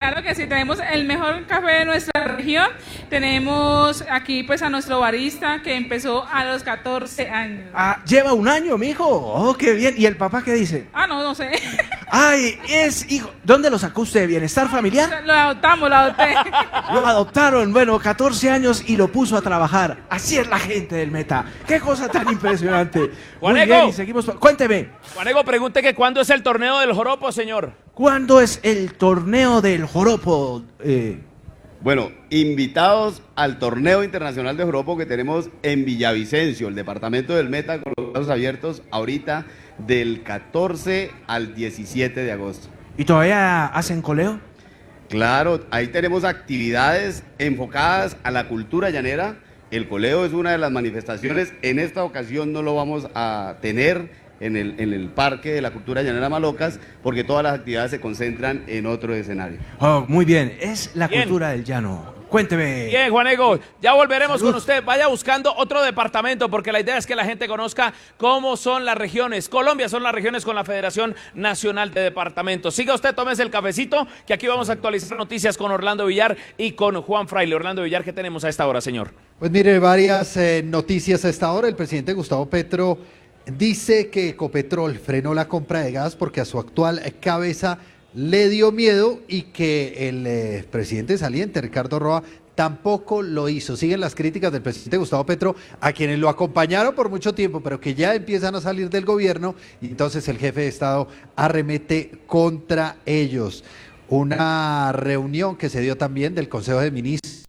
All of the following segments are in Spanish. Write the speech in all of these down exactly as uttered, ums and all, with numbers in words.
Claro que sí, tenemos el mejor café de nuestra región. Tenemos aquí pues a nuestro barista que empezó a los catorce años. Ah, lleva un año, mijo. Oh, qué bien. ¿Y el papá qué dice? Ah, no, no sé. Ay, es hijo. ¿Dónde lo sacó usted? ¿Bienestar familiar? Lo adoptamos, lo adopté. Lo adoptaron, bueno, catorce años y lo puso a trabajar. Así es la gente del Meta. Qué cosa tan impresionante. Muy bien, y seguimos. Cuénteme. Juanego, pregunte que cuándo es el torneo del joropo, señor. ¿Cuándo es el torneo del joropo? Eh... Bueno, invitados al torneo internacional de joropo que tenemos en Villavicencio, el departamento del Meta, con los brazos abiertos ahorita del catorce al diecisiete de agosto. ¿Y todavía hacen coleo? Claro, ahí tenemos actividades enfocadas a la cultura llanera. El coleo es una de las manifestaciones. En esta ocasión no lo vamos a tener en el, en el Parque de la Cultura Llanera Malocas, porque todas las actividades se concentran en otro escenario. Oh, muy bien, es la Bien. cultura del llano. Cuénteme. Bien, Juanego, ya volveremos Salud. con usted. Vaya buscando otro departamento, porque la idea es que la gente conozca cómo son las regiones. Colombia son las regiones con la Federación Nacional de Departamentos. Siga usted, tómese el cafecito, que aquí vamos a actualizar noticias con Orlando Villar y con Juan Fraile. Orlando Villar, ¿qué tenemos a esta hora, señor? Pues mire, varias eh, noticias a esta hora. El presidente Gustavo Petro dice que Ecopetrol frenó la compra de gas porque a su actual cabeza le dio miedo y que el eh, presidente saliente, Ricardo Roa, tampoco lo hizo. Siguen las críticas del presidente Gustavo Petro, a quienes lo acompañaron por mucho tiempo, pero que ya empiezan a salir del gobierno, y entonces el jefe de Estado arremete contra ellos. Una reunión que se dio también del Consejo de Ministros.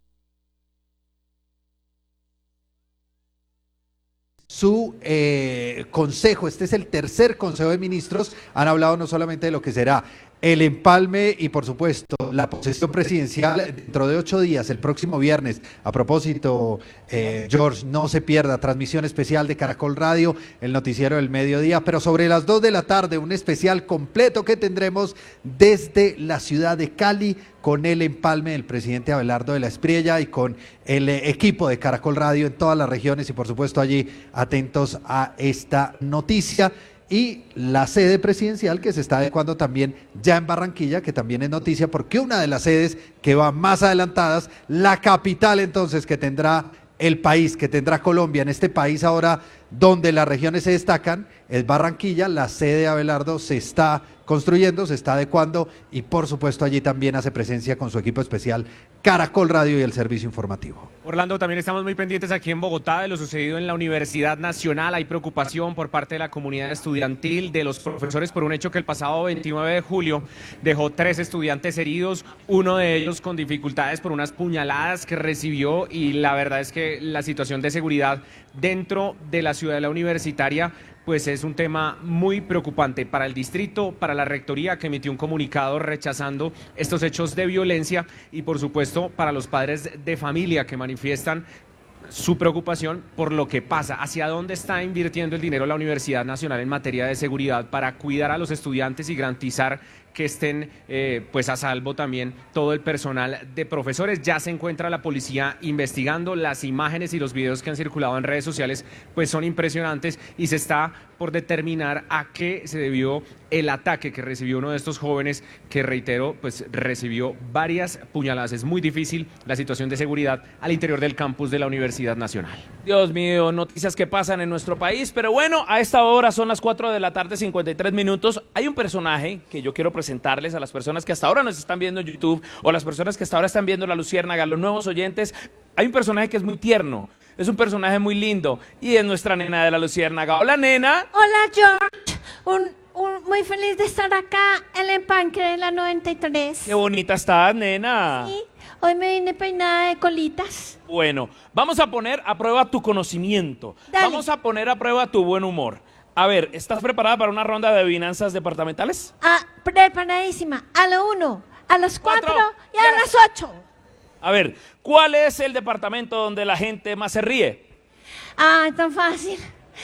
Su eh, consejo, este es el tercer Consejo de Ministros, han hablado no solamente de lo que será el empalme y por supuesto la posesión presidencial dentro de ocho días, el próximo viernes. A propósito, eh, George, no se pierda, transmisión especial de Caracol Radio, el noticiero del mediodía, pero sobre las dos de la tarde, un especial completo que tendremos desde la ciudad de Cali, con el empalme del presidente Abelardo de la Espriella y con el eh, equipo de Caracol Radio en todas las regiones y por supuesto allí atentos a esta noticia. Y la sede presidencial que se está adecuando también ya en Barranquilla, que también es noticia porque una de las sedes que va más adelantadas, la capital entonces que tendrá el país, que tendrá Colombia, en este país ahora donde las regiones se destacan, es Barranquilla. La sede de Abelardo se está construyendo, se está adecuando y por supuesto allí también hace presencia con su equipo especial Caracol Radio y el servicio informativo. Orlando, también estamos muy pendientes aquí en Bogotá de lo sucedido en la Universidad Nacional. Hay preocupación por parte de la comunidad estudiantil, de los profesores, por un hecho que el pasado veintinueve de julio dejó tres estudiantes heridos, uno de ellos con dificultades por unas puñaladas que recibió, y la verdad es que la situación de seguridad dentro de la ciudadela universitaria pues es un tema muy preocupante para el distrito, para la rectoría, que emitió un comunicado rechazando estos hechos de violencia, y por supuesto para los padres de familia que manifiestan su preocupación por lo que pasa, hacia dónde está invirtiendo el dinero la Universidad Nacional en materia de seguridad para cuidar a los estudiantes y garantizar que estén eh, pues a salvo también todo el personal de profesores. Ya se encuentra la policía investigando. Las imágenes y los videos que han circulado en redes sociales pues son impresionantes, y se está por determinar a qué se debió el ataque que recibió uno de estos jóvenes, que reitero, pues recibió varias puñaladas. Es muy difícil la situación de seguridad al interior del campus de la Universidad Nacional. Dios mío, noticias que pasan en nuestro país, pero bueno, a esta hora son las cuatro de la tarde, cincuenta y tres minutos. Hay un personaje que yo quiero presentarles a las personas que hasta ahora nos están viendo en YouTube, o las personas que hasta ahora están viendo La Luciérnaga, los nuevos oyentes. Hay un personaje que es muy tierno, es un personaje muy lindo, y es nuestra nena de La Luciérnaga. Hola, nena. Hola, George. Un, un, muy feliz de estar acá en el Panque de la noventa y tres. Qué bonita estás, nena. Sí, hoy me vine peinada de colitas. Bueno, vamos a poner a prueba tu conocimiento. Dale. Vamos a poner a prueba tu buen humor. A ver, ¿estás preparada para una ronda de adivinanzas departamentales? Ah, preparadísima. A lo uno, a los cuatro, Cuatro, y a ya. las ocho. A ver, ¿cuál es el departamento donde la gente más se ríe? Ah, tan fácil.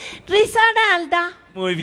Risaralda. Muy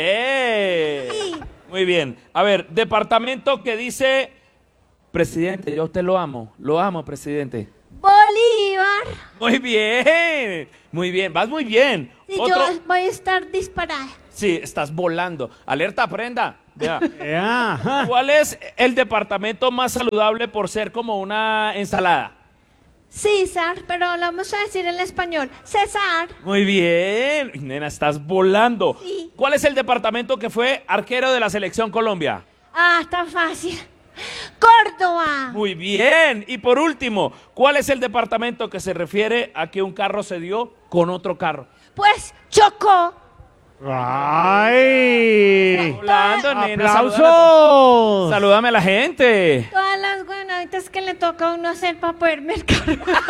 bien. Sí. Muy bien. A ver, departamento que dice, presidente, yo a usted lo amo, lo amo, presidente. Bolívar. Muy bien, muy bien, vas muy bien. Y Otro, yo voy a estar disparada. sí, estás volando. Alerta, prenda. Vea. Ajá. ¿Cuál es el departamento más saludable por ser como una ensalada? César, pero lo vamos a decir en español. César. Muy bien. Nena, estás volando. Sí. ¿Cuál es el departamento que fue arquero de la Selección Colombia? Ah, está fácil. Córdoba. Muy bien. Y por último, ¿cuál es el departamento que se refiere a que un carro se dio con otro carro? Pues Chocó. ¡Ay! Hablando, nena, ¡Aplausos! Salúdame a la gente. Todas las buenaditas que le toca a uno hacer para poder mercar.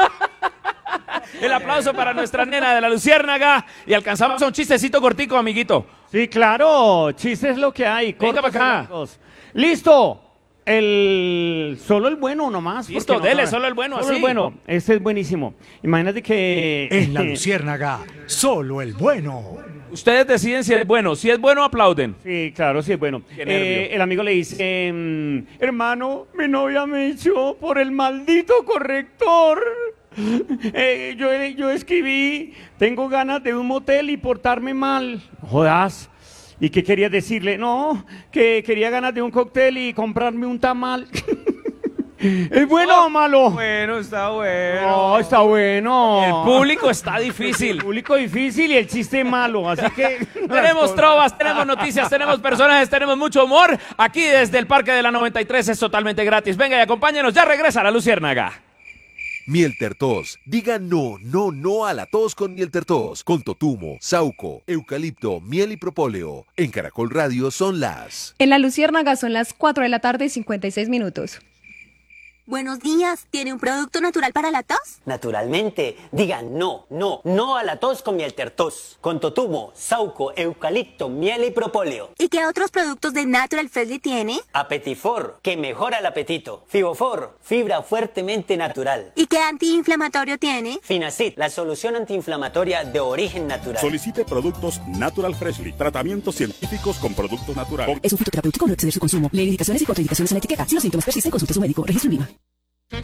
El aplauso para nuestra nena de la Luciérnaga. Y alcanzamos a un chistecito cortico, amiguito. Sí, claro, chiste es lo que hay. Venga cortos para acá. y largos. ¡Listo! El solo el bueno nomás. Listo, porque no dele, sabe. solo el bueno, Solo así. el bueno, ese es buenísimo. Imagínate que En la Luciérnaga, solo el bueno. Ustedes deciden si es bueno. Si es bueno, aplauden. Sí, claro, sí es bueno. Qué nervio. Eh, el amigo le dice, mm, hermano, mi novia me echó por el maldito corrector. Eh, yo, yo escribí, tengo ganas de un motel y portarme mal. Jodas. ¿Y qué quería decirle? No, que quería ganas de un cóctel y comprarme un tamal. ¿Es bueno o malo? Bueno, está bueno. No, está bueno. El público está difícil. El público difícil y el chiste malo, así que... Tenemos trovas, tenemos noticias, tenemos personajes, tenemos mucho humor. Aquí desde el Parque de la noventa y tres es totalmente gratis. Venga y acompáñenos, ya regresa la Luciérnaga. Miel Tertos. Diga no, no, no a la tos con Miel Tertos. Con totumo, sauco, eucalipto, miel y propóleo. En Caracol Radio son las... En la Luciérnaga son las cuatro de la tarde y cincuenta y seis minutos. Buenos días, ¿tiene un producto natural para la tos? Naturalmente, diga no, no, no a la tos con Miel Tertos. Con totumo, sauco, eucalipto, miel y propóleo. ¿Y qué otros productos de Natural Freshly tiene? Apetifor, que mejora el apetito. Fibofor, fibra fuertemente natural. ¿Y qué antiinflamatorio tiene? Finacid, la solución antiinflamatoria de origen natural. Solicite productos Natural Freshly, tratamientos científicos con productos naturales. Es un fitoterapéutico, no exceder su consumo. Lee indicaciones y contraindicaciones en la etiqueta. Si los síntomas persisten, consulte a su médico. Registro INVIMA.